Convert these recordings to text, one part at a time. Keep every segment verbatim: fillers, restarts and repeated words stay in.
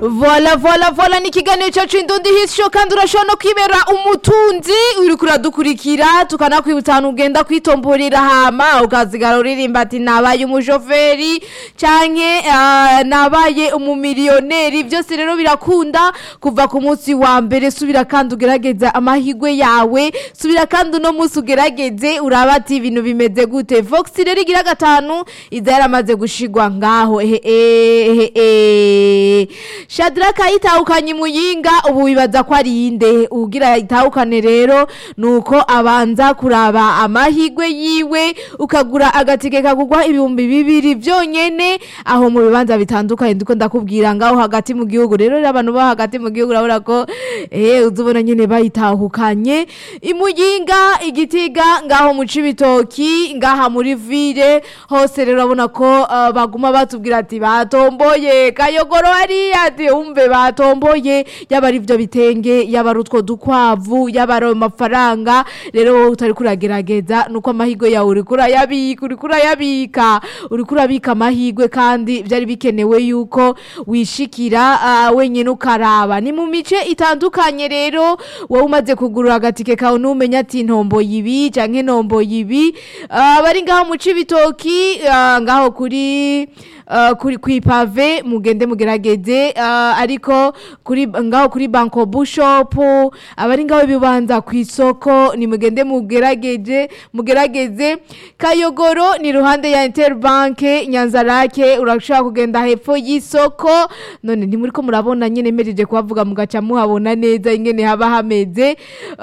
Voila voila voila ni kiganiro cyacu indundi hisho kandi urashobora no kwibera umutunzi uri kuradukurikira tukanakwibutsa ugenda kwitomborera hama ukazigara uririmba ati nabaye umujoferi canke uh, nabaye umumilioneri byose rero birakunda kuva ku munsi wa mbere subira kandi ugerageza amahigwe yawe subira kandi no munsi ugerageze uraba ati ibintu bimeze gute Vox rero igira gatanu izara amaze gushigwa ngaho ehe ehe ehe Shadraka itahukanye muyinga ubu bibaza ko ari inde ugira itahukane rero nuko abanza kuraba amahigwe yiwe ukagura agatike kagugwa ibihumbi bibiri byonyene aho mu bibanza bitandukanye ndiko ndakubwira ngaho hagati mu gihugu rero abantu ba hagati mu gihugu urabona ko eh uzubona nyene bayitahukanye imuyinga igitiga ngaho mu cibitoki ngaha muri ville hose rero urabona ko uh, baguma batubwira ati batomboye kayogoro ari ati umve batomboye yaba ari byo bitenge yaba ari utwo dukwavu yaba ari amafaranga rero utari kuragerageza nuko amahigwe yawe uri kurayabika uri kurayabika uri kurabika amahigwe kandi byari bikenewe yuko wishikira uh, wenyine ukaraba ni mu mice itandukanye rero wowe umaze kugurura agatike kawe numenya ati ntombo yibi canke ntombo yibi uh, bari ngaho mu cibitoki uh, ngaho kuri Uh, kuri kwipave mugende mugerageze uh, ariko kuri ngaho kuri Banko Bushop abari ngaho bibanza kwisoko ni mugende mugerageze mugerageze Kayogoro ni ruhande ya Interbank Nyanzarake urashaka kugenda hepfo y'isoko none nti muri ko murabona nyene mejeje kubavuga mugaca muhabona neza ingene haba hameze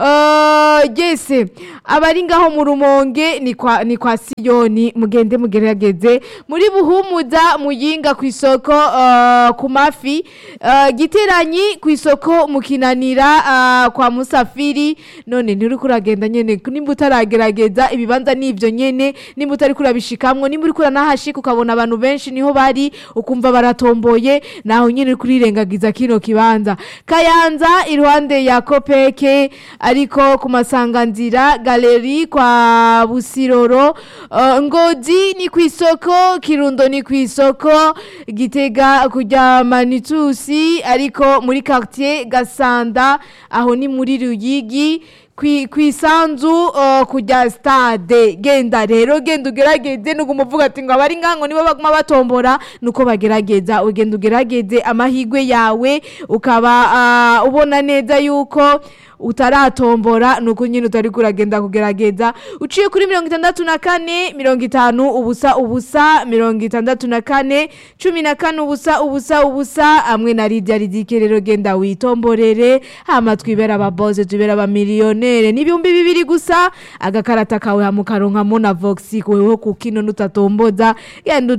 uh, yes abari ngaho mu Rumonge ni kwa ni kwa Siyoni mugende mugerageze muri Buhumuza muyinga kwisoko uh, ku mafi uh, giteranyi kwisoko mukinanira uh, kwa Musafiri none nturi kuragenda nyene nimba utaragerageza ibibanza nivyo nyene nimba utari kurabishikamwe nimba uri kuranahashika ukabona abantu benshi niho bari ukumva baratomboye naho nyene uri kurirengagiza kino kibanza Kayanza iruhande ya Kopeke ariko ku masanganzira galeri kwa Busiroro uh, Ngozi ni kwisoko Kirundo ni kwisoko soko Gitega kujya Manitusi ariko muri quartier Gasanda aho ni muri Ruyigi kwisanzu uh, kujya stade genda rero genda ugerageze nuko umuvuga ati ngo abari ngango nibo baguma batombora nuko bagerageza ugenda ugerageze amahigwe yawe ukaba uh, ubona neza yuko utaratombora nuko nyine utari kuragenda kugerageza uciye kuri mirongo itandatu na kane mirongo itanu ubusa ubusa mirongo itandatu na kane cumi na kane ubusa ubusa ubusa amwe na Lydia Ridike rero genda witomborere hama twibera ababoze tubera aba miliyonere n'ibihumbi bibiri gusa agakarata kawe hamukaronka mona Vox weho kukino nutatomboza genda